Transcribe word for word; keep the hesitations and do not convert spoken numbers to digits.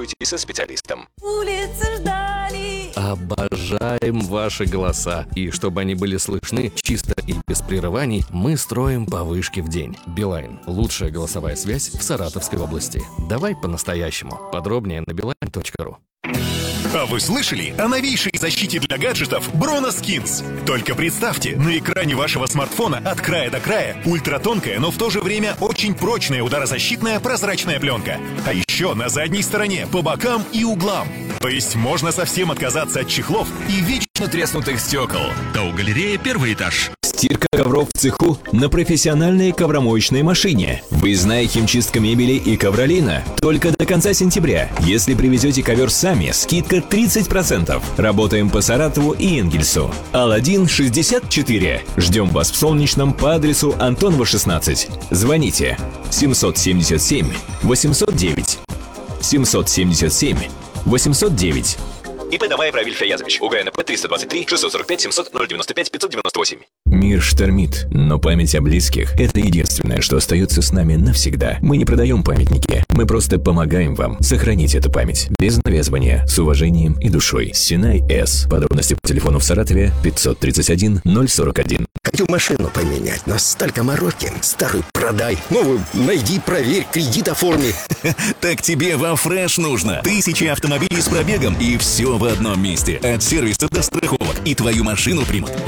Консультируйтесь со специалистом. Улицы ждали. Обожаем ваши голоса. И чтобы они были слышны чисто и без прерываний, мы строим по вышке в день. Билайн. Лучшая голосовая связь в Саратовской области. Давай по-настоящему. Подробнее на билайн точка ру. А вы слышали о новейшей защите для гаджетов BronoSkins? Только представьте, на экране вашего смартфона от края до края ультратонкая, но в то же время очень прочная ударозащитная прозрачная пленка. А еще на задней стороне, по бокам и углам. То есть можно совсем отказаться от чехлов и вечно треснутых стекол. Тау-галерея, первый этаж. Стирка ковров в цеху на профессиональной ковромоечной машине. Выездная химчистка мебели и ковролина только до конца сентября. Если привезете ковер сами, скидка тридцать процентов. Работаем по Саратову и Энгельсу. Аладдин шестьдесят четыре. Ждем вас в Солнечном по адресу Антонова шестнадцать. Звоните семьсот семьдесят семь восемьсот девять. семьсот семьдесят семь восемьсот девять. ИП Дамаев Равиль Фаязович. УГНП триста двадцать три шестьсот сорок пять семьсот ноль девяносто пять пятьсот девяносто восемь. Мир штормит, но память о близких – это единственное, что остается с нами навсегда. Мы не продаем памятники, мы просто помогаем вам сохранить эту память. Без навязывания, с уважением и душой. Синай С. Подробности по телефону в Саратове пятьсот тридцать один ноль сорок один. Хочу машину поменять, но столько мороки. Старую продай, новую найди, проверь, кредит оформи. Так тебе во Фреш нужно. Тысячи автомобилей с пробегом и все в одном месте. От сервиса до страховок. И твою машину примут.